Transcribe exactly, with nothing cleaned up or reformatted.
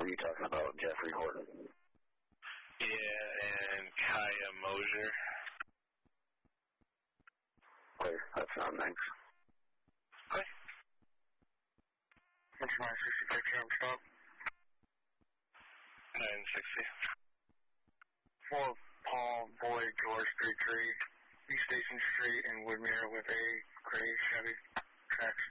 What are you talking about, Jeffrey Horton? Yeah, and Kaya Mosier. Clear. That's not thanks. Okay. What's my sixty-six jump stop? nine sixty. four Paul Boyd George three three, East Station Street in Woodmere with a gray Chevy tracks.